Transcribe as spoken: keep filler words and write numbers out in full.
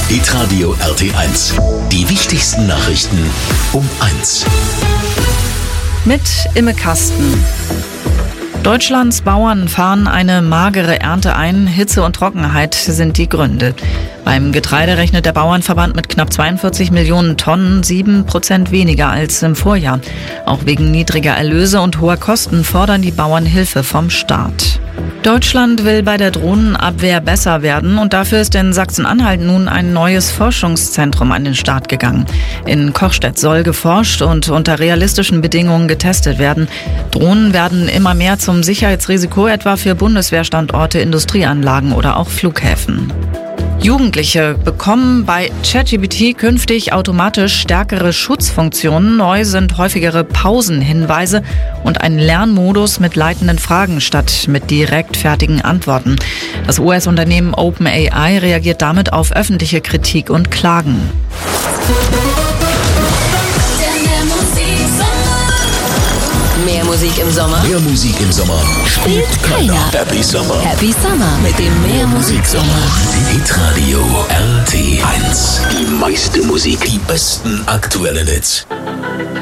Hitradio R T eins. Die wichtigsten Nachrichten um eins. Mit Imme Kasten. Deutschlands Bauern fahren eine magere Ernte ein. Hitze und Trockenheit sind die Gründe. Beim Getreide rechnet der Bauernverband mit knapp zweiundvierzig Millionen Tonnen, sieben Prozent weniger als im Vorjahr. Auch wegen niedriger Erlöse und hoher Kosten fordern die Bauern Hilfe vom Staat. Deutschland will bei der Drohnenabwehr besser werden und dafür ist in Sachsen-Anhalt nun ein neues Forschungszentrum an den Start gegangen. In Kochstedt soll geforscht und unter realistischen Bedingungen getestet werden. Drohnen werden immer mehr zum Sicherheitsrisiko, etwa für Bundeswehrstandorte, Industrieanlagen oder auch Flughäfen. Jugendliche bekommen bei ChatGPT künftig automatisch stärkere Schutzfunktionen. Neu sind häufigere Pausenhinweise und ein Lernmodus mit leitenden Fragen statt mit direkt fertigen Antworten. Das U S-Unternehmen OpenAI reagiert damit auf öffentliche Kritik und Klagen. Mehr Musik im Sommer. Mehr Musik im Sommer. Spielt keiner. Happy Summer. Happy Summer mit dem Mehr Musik Sommer. Hitradio R T eins. Die meiste Musik. Die besten aktuellen Hits.